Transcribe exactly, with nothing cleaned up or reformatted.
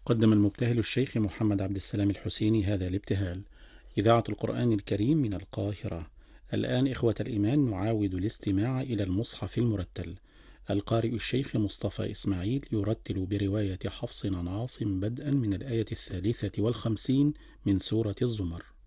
قدم المبتهل الشيخ محمد عبد السلام الحسيني هذا الابتهال. إذاعة القرآن الكريم من القاهرة. الآن إخوة الإيمان نعاود الاستماع إلى المصحف المرتل. القارئ الشيخ مصطفى إسماعيل يرتل برواية حفص عن عاصم بدءا من الآية الثالثة والخمسين من سورة الزمر.